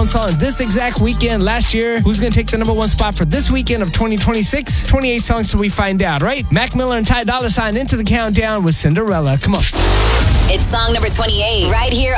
one song this exact weekend last year. Who's going to take the number one spot for this weekend of 2026? 28 songs till we find out, right? Mac Miller and Ty Dolla $ign into the countdown with Cinderella. Come on. It's song number 28 right here